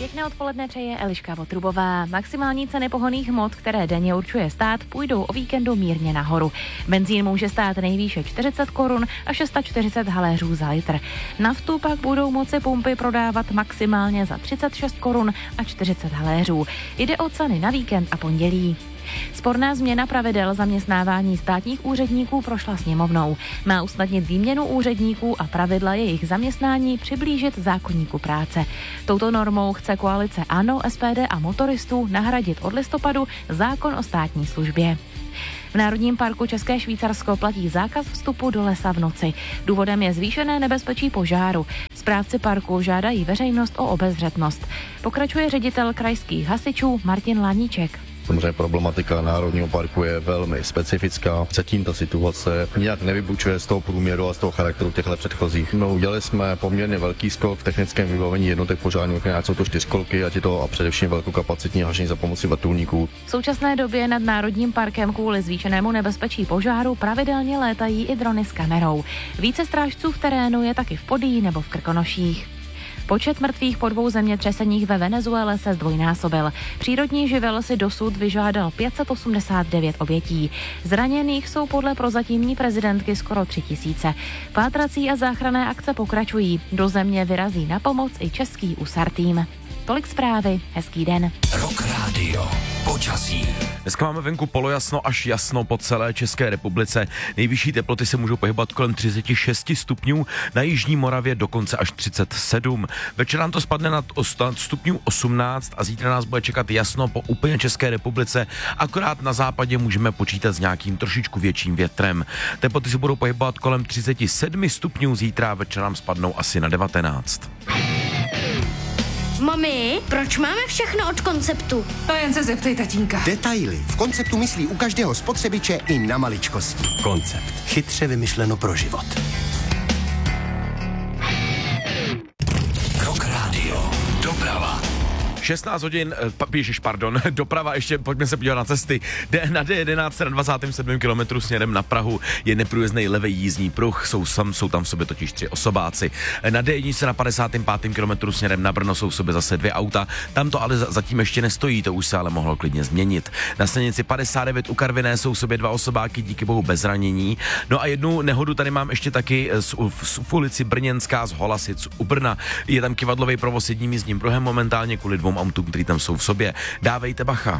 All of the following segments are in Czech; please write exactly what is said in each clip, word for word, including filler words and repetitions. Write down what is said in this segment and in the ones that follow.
Pěkné odpoledne přeje Eliška Votrubová. Maximální ceny pohonných hmot, které denně určuje stát, půjdou o víkendu mírně nahoru. Benzín může stát nejvýše čtyřicet korun a šest set čtyřicet haléřů za litr. Naftu pak budou moci pumpy prodávat maximálně za třicet šest korun a čtyřicet haléřů. Jde o ceny na víkend a pondělí. Sporná změna pravidel zaměstnávání státních úředníků prošla sněmovnou. Má usnadnit výměnu úředníků a pravidla jejich zaměstnání přiblížit zákoníku práce. Touto normou chce koalice ANO, S P D a motoristů nahradit od listopadu zákon o státní službě. V Národním parku České Švýcarsko platí zákaz vstupu do lesa v noci. Důvodem je zvýšené nebezpečí požáru. Správci parku žádají veřejnost o obezřetnost. Pokračuje ředitel krajských hasičů Martin Laníček. Samozřejmě problematika Národního parku je velmi specifická. Zatím ta situace nějak nevybučuje z toho průměru a z toho charakteru těchto předchozích. No, udělali jsme poměrně velký skok v technickém vybavení jednotek požární ochrany, jsou to čtyřkolky, ať je to a především velkokapacitní hašení za pomoci vrtulníků. V současné době nad Národním parkem kvůli zvýšenému nebezpečí požáru pravidelně létají i drony s kamerou. Více strážců v terénu je taky v Podyjí nebo v Krkonoších. Počet mrtvých po dvou zemětřeseních ve Venezuele se zdvojnásobil. Přírodní živel si dosud vyžádal pět set osmdesát devět obětí. Zraněných jsou podle prozatímní prezidentky skoro tři tisíce. Pátrací a záchranné akce pokračují. Do země vyrazí na pomoc i český U S A R tým. Tolik zprávy, hezký den. Rock Radio. Počasí. Dneska máme venku polojasno až jasno po celé České republice. Nejvyšší teploty se můžou pohybovat kolem třicet šest stupňů, na jižní Moravě dokonce až třicet sedm. Večer nám to spadne nad stupňů osmnáct a zítra nás bude čekat jasno po úplně České republice. Akorát na západě můžeme počítat s nějakým trošičku větším větrem. Teploty se budou pohybovat kolem třicet sedm stupňů, zítra večer nám spadnou asi na devatenáct. Mami, proč máme všechno od Konceptu? To jen se zeptej tatínka. Detaily. V Konceptu myslí u každého spotřebiče i na maličkosti. Koncept. Chytře vymyšleno pro život. Rock Radio. Doprava. šestnáct hodin, ježiš, pardon, doprava, ještě pojďme se podívat na cesty. Jde na D jedenáct na dvacátém sedmém kilometru směrem na Prahu, je neprůjezdný levý jízdní pruh, jsou, sam, jsou tam v sobě totiž tři osobáci. Na D jedna na padesátém pátém kilometru směrem na Brno jsou v sobě zase dvě auta, tam to ale zatím ještě nestojí, to už se ale mohlo klidně změnit. Na stanici padesát devět u Karviné jsou v sobě dva osobáky, díky bohu bez zranění. No a jednu nehodu tady mám ještě taky z, v, v ulici Brněnská z Holasic u Brna. Je tam kivadlový provoz jedním jízdním pruhem momentálně kvůli dvou autům, který tam jsou v sobě. Dávejte bacha.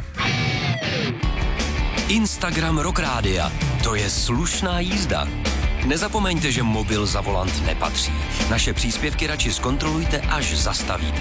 Instagram Rock Rádia. To je slušná jízda. Nezapomeňte, že mobil za volant nepatří. Naše příspěvky radši zkontrolujte, až zastavíte.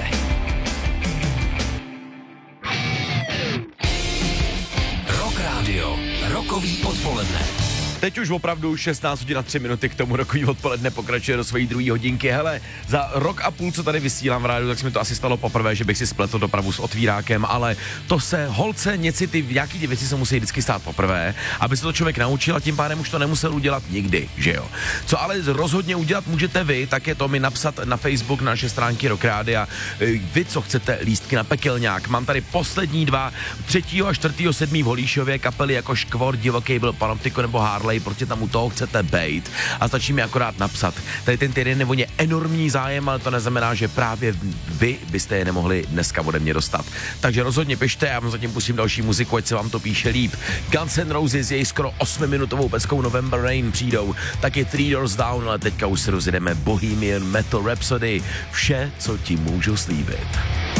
Rock Radio. Rokový odpoledne. Teď už opravdu šestnáct hodin a tři minuty k tomu rokový odpoledne pokračuje do své druhé hodinky. Hele, za rok a půl, co tady vysílám v rádiu, tak se mi to asi stalo poprvé, že bych si spletl dopravu s otvírákem, ale to se holce, něco ty, nějaký ty věci se musí vždycky stát poprvé, aby se to člověk naučil a tím pádem už to nemusel udělat nikdy, že jo. Co ale rozhodně udělat můžete vy, tak je to mi napsat na Facebook, na naše stránky Rock Rádia. Vy, co chcete lístky na pekelňák. Mám tady poslední dva, třetího a čtvrtého sedmého v Holíšově, kapely jako Škvor, Divoký byl, Panoptiko nebo Harley, protože tam u toho chcete bejt a stačí mi akorát napsat. Tady ten týden nebo je enormní zájem, ale to neznamená, že právě vy byste je nemohli dneska ode mě dostat. Takže rozhodně pište, já vám zatím pustím další muziku, ať se vám to píše líp. Guns N' Roses, její skoro osmiminutovou peckou November Rain přijdou, taky Three Doors Down, ale teďka už se rozjedeme Bohemian Metal Rhapsody. Vše, co ti můžu slíbit.